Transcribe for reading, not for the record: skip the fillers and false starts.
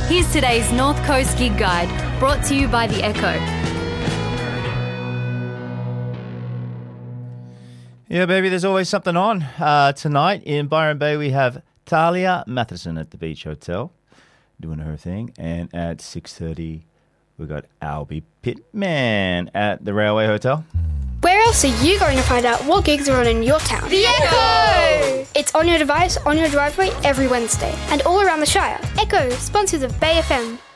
Here's today's North Coast Gig Guide, brought to you by The Echo. Yeah, baby, there's always something on. Tonight in Byron Bay, we have Talia Matheson at the Beach Hotel doing her thing. And at 6:30, we've got Albie Pittman at the Railway Hotel. Where else are you going to find out what gigs are on in your town? The Echo! It's on your device, on your driveway, every Wednesday, and all around the Shire. Echo, sponsors of Bay FM.